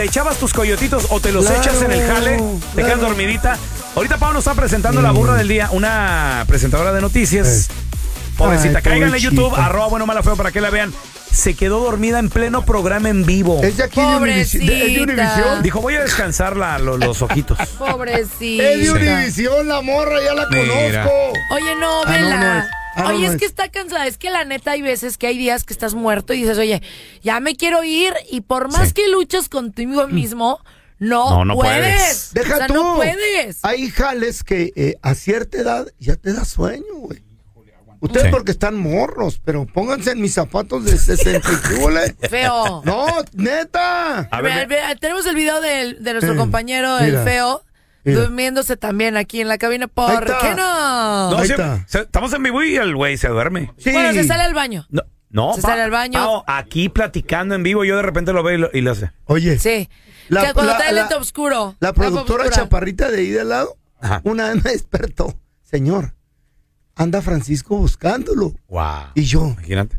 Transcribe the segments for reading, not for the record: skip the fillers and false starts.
¿Echabas tus coyotitos o te los echas en el jale? ¿Te quedas dormidita? Ahorita Pablo nos está presentando la burra del día, una presentadora de noticias. Pobrecita, cáiganle a YouTube, @buenomala_feo para que la vean. Se quedó dormida en pleno programa en vivo. Es de aquí de Univisión. Dijo, voy a descansar los ojitos. Pobrecita. Es de Univisión, la morra, ya la conozco. Oye, no, vela. Oye, es que está cansada. Es que la neta hay veces que hay días que estás muerto y dices, oye, ya me quiero ir. Y por más que luchas contigo mismo, no puedes. Deja o sea, tú. no puedes. Hay jales que a cierta edad ya te da sueño, güey. Ustedes porque están morros, pero pónganse en mis zapatos de 60 y Feo. No, neta. A ver, tenemos el video de nuestro compañero, el Feo, durmiéndose también aquí en la cabina. ¿Por qué no? No, estamos en vivo y el güey se duerme. Sí. Bueno, se sale al baño. No, se sale al baño. Aquí platicando en vivo, yo de repente lo veo y lo hace. Oye. Sí. Cuando trae el lente oscuro. La productora chaparrita de ahí de al lado, una vez me despertó. Señor, anda Francisco buscándolo. Wow. Y yo. Imagínate.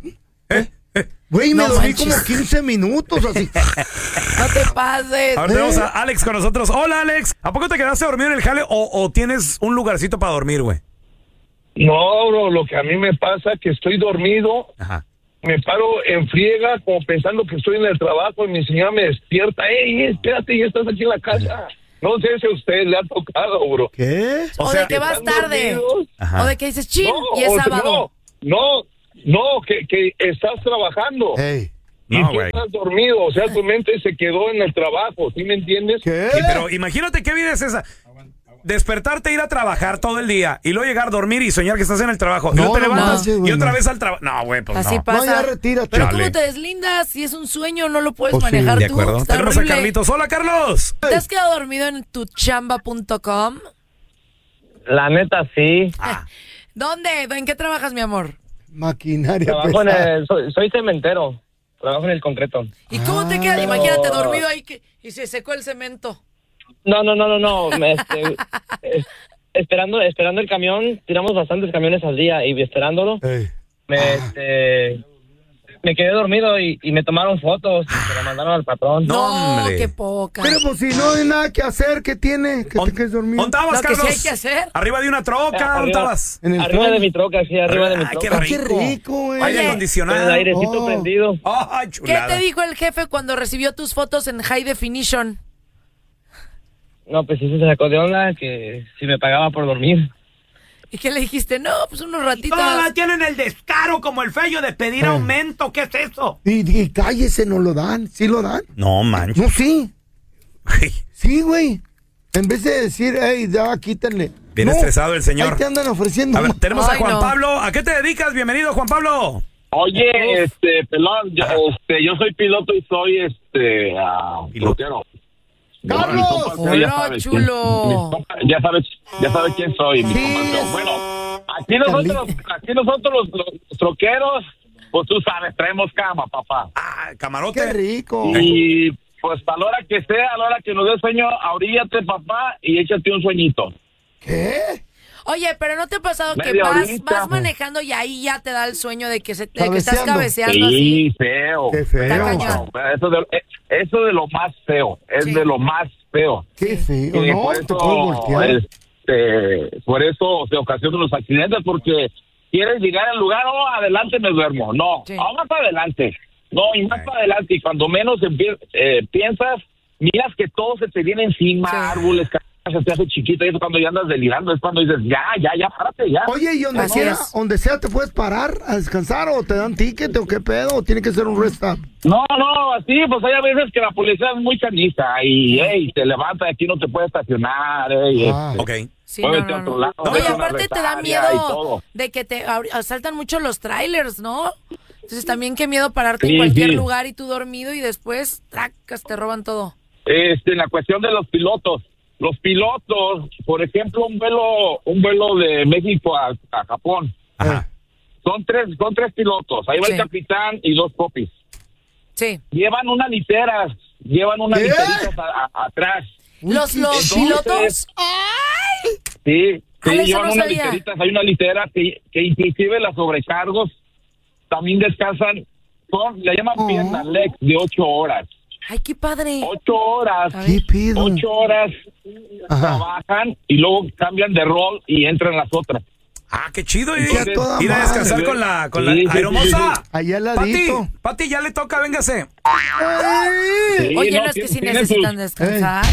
Güey, me dormí como 15 minutos así. No te pases. Ahora tenemos a Alex con nosotros. Hola, Alex. ¿A poco te quedaste dormido en el jale o tienes un lugarcito para dormir, güey? No, bro, lo que a mí me pasa es que estoy dormido. Ajá. Me paro en friega como pensando que estoy en el trabajo y mi señora me despierta. ¡Ey, espérate, ya estás aquí en la casa! No sé si a usted le ha tocado, bro. ¿Qué? O de que vas tarde. O de que dices, chin, y es sábado. No, que estás trabajando. Y tú estás dormido, o sea, tu mente se quedó en el trabajo, ¿sí me entiendes? ¿Qué? Sí, pero imagínate qué vida es esa. Despertarte, ir a trabajar todo el día y luego llegar a dormir y soñar que estás en el trabajo. Y luego te levantas y otra vez al trabajo. No, güey, pues así no. pasa. No, ya retírate. Pero ¿cómo te deslindas? Si es un sueño, no lo puedes manejar De tú. acuerdo. Está Tenemos horrible. a Carlitos. Hola, Carlos. ¿Te has quedado dormido en tuchamba.com? La neta, sí. ¿Dónde? ¿En qué trabajas, mi amor? Maquinaria Trabajo pesada. soy cementero. Trabajo en el concreto. ¿Y cómo te quedas? Imagínate dormido ahí y se secó el cemento. No. Esperando el camión, tiramos bastantes camiones al día y esperándolo, me quedé dormido y me tomaron fotos y se la mandaron al patrón. No, hombre. qué poca. Pero pues si no hay nada que hacer, ¿qué tiene? Que te quedes dormido. ¿Dónde estabas, Lo que Carlos? sí hay que hacer. Arriba de una troca, ¿dónde estabas? En el Arriba tren. de mi troca, sí, arriba de mi Ay, qué troca. Qué rico, güey. Aire Oye, Con acondicionado. el airecito prendido. Ay, ¿Qué chulada. te dijo el jefe cuando recibió tus fotos en High Definition? No, pues sí se sacó de onda que si me pagaba por dormir. ¿Y qué le dijiste? No, pues unos ratitos. Todas tienen el descaro como el feo de pedir aumento. ¿Qué es eso? Y cállese, no lo dan. ¿Sí lo dan? No, manches. No, sí. Sí, güey. En vez de decir, hey, ya, quítenle. Bien estresado el señor. Ahí te andan ofreciendo. A ver, tenemos a Ay, Juan no. Pablo. ¿A qué te dedicas? Bienvenido, Juan Pablo. Oye, pelón, yo soy piloto y soy troquero. ¡Carlos! Hola, chulo. Ya sabes quién soy, mi compa. Bueno, aquí nosotros los troqueros, pues tú sabes, traemos cama, papá. Camarote. ¡Qué rico! Y pues a la hora que sea, a la hora que nos dé sueño, ahoríllate, papá, y échate un sueñito. ¿Qué? Oye, pero ¿no te ha pasado que Media horita. vas manejando y ahí ya te da el sueño de que, de que Cabeceando. estás cabeceando Sí, así? feo. ¡Qué feo! Está cañón. Eso de lo más feo, es Sí. de lo más feo. ¡Qué feo! Y No, por te eso, puedo voltear. por eso se ocasionan los accidentes, porque quieres llegar al lugar, adelante me duermo. No, Sí. más para adelante. No, y más para adelante. Y cuando menos piensas, miras que todo se te viene encima, Sí. árboles, se te hace chiquito. Y eso cuando ya andas delirando, es cuando dices, ya, párate, ya. Oye, ¿y Así es. donde sea te puedes parar a descansar o te dan ticket o qué pedo? ¿O tiene que ser un rest stop? No, así, pues hay a veces que la policía es muy canija y, te levanta, aquí no te puedes estacionar, Ok. Sí, muévete a otro lado. Oye, vete a una aparte te da resaria y miedo todo. de que te asaltan mucho los trailers, ¿no? Entonces también qué miedo pararte Sí, en cualquier sí. lugar y tú dormido y después, tracas, te roban todo. En la cuestión de los pilotos, por ejemplo, un vuelo de México a Japón, Ajá. son tres pilotos, ahí va Sí. el capitán y 2 popis. Sí. Llevan unas literas literitas atrás. Los Entonces, pilotos. Sí, eso llevan no unas sabía. literitas, hay una litera que inclusive las sobrecargos también descansan, le llaman pierna legs de 8 horas. Ay, qué padre. 8 horas. ¿Qué pido? 8 horas trabajan y luego cambian de rol y entran las otras. Ah, qué chido. Ir a descansar con la aeromoza. Allá al ladito. Pati, ya le toca, véngase. Oye, no, es que si necesitan descansar.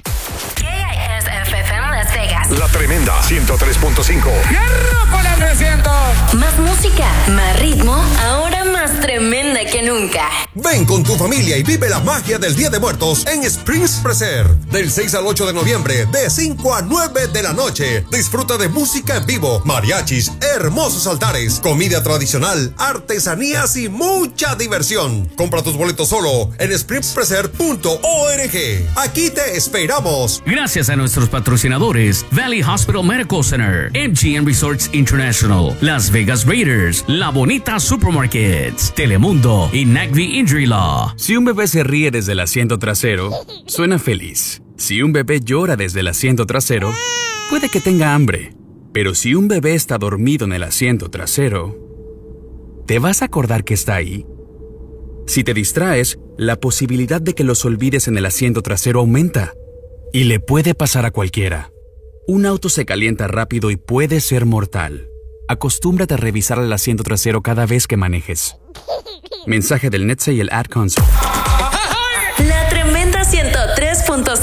KISFM Las Vegas. La Tremenda 103.5. ¡Hierro con el 300! Más música, más ritmo, ahora más tremenda que nunca. Ven con tu familia y vive la magia del Día de Muertos en Springs Preserve. Del 6 al 8 de noviembre, de 5 a 9 de la noche. Disfruta de música en vivo, mariachis, hermosos altares, comida tradicional, artesanías y mucha diversión. Compra tus boletos solo en springspreserve.org. Aquí te esperamos. Gracias a nuestros patrocinadores: Valley Hospital Medical Center, MGM Resorts International, Las Vegas Raiders, La Bonita Supermarkets, Telemundo y Nagby Injury Law. Si un bebé se ríe desde el asiento trasero, suena feliz. Si un bebé llora desde el asiento trasero, puede que tenga hambre. Pero si un bebé está dormido en el asiento trasero, ¿te vas a acordar que está ahí? Si te distraes, la posibilidad de que los olvides en el asiento trasero aumenta. Y le puede pasar a cualquiera. Un auto se calienta rápido y puede ser mortal. Acostúmbrate a revisar el asiento trasero cada vez que manejes. Mensaje del NHTSA y el Ad Council. La Tremenda 103.5.